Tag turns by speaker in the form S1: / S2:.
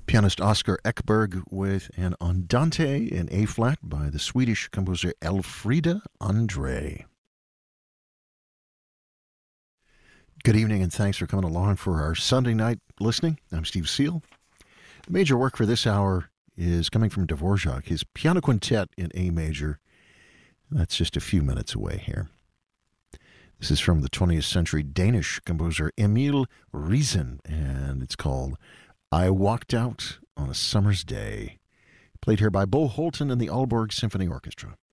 S1: Pianist Oscar Ekberg with an Andante in A-flat by the Swedish composer Elfrida Andre. Good evening and thanks for coming along for our Sunday night listening. I'm Steve Seal. The major work for this hour is coming from Dvorak, his piano quintet in A major. That's just a few minutes away here. This is from the 20th century Danish composer Emil Riesen, and it's called I Walked Out on a Summer's Day, played here by Bo Holton and the Aalborg Symphony Orchestra.